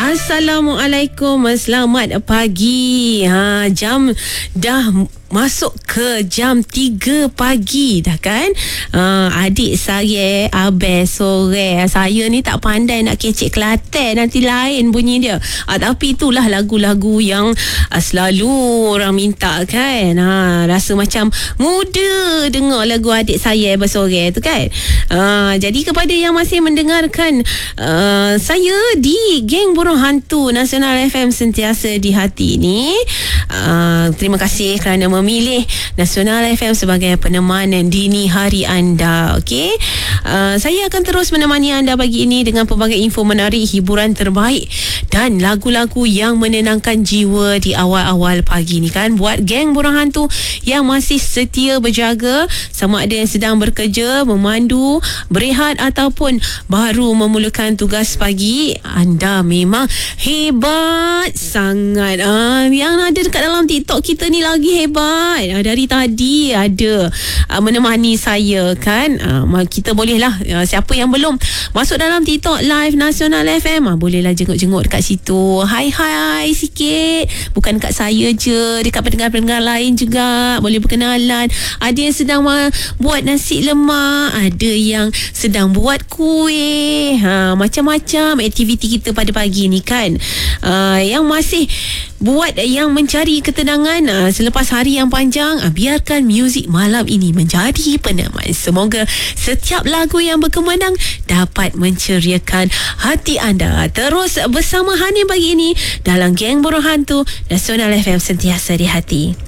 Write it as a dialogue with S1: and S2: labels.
S1: Assalamualaikum, selamat pagi. Jam dah masuk ke jam 3 pagi dah kan. Adik saya Abel sore. Saya ni tak pandai nak kecek Kelantan, nanti lain bunyi dia. Tapi itulah lagu-lagu yang selalu orang minta kan. Rasa macam muda dengar lagu adik saya Abel sore tu kan. Jadi kepada yang masih mendengarkan saya di Geng Burung Hantu Nasional FM sentiasa di hati ni, terima kasih kerana memilih Nasional FM sebagai penemangan dini hari anda. Okey, saya akan terus menemani anda pagi ini dengan pelbagai info menarik, hiburan terbaik dan lagu-lagu yang menenangkan jiwa di awal-awal pagi ni kan. Buat Geng Burung Hantu yang masih setia berjaga, sama ada yang sedang bekerja, memandu, berehat ataupun baru memulakan tugas pagi, anda memang hebat sangat. Yang ada dekat dalam TikTok kita ni lagi hebat. Dari tadi ada menemani saya kan. Kita bolehlah, siapa yang belum masuk dalam TikTok live Nasional FM, bolehlah jenguk-jenguk dekat situ. Hai sikit. Bukan dekat saya je, dekat pendengar-pendengar lain juga boleh berkenalan. Ada yang sedang buat nasi lemak, ada yang sedang buat kuih. Macam-macam aktiviti kita pada pagi ni kan. Yang masih buat yang mencari ketenangan selepas hari yang panjang, biarkan muzik malam ini menjadi peneman. Semoga setiap lagu yang berkumandang dapat menceriakan hati anda. Terus bersama Hanim pagi ini dalam Geng Burung Hantu Nasional FM sentiasa di hati.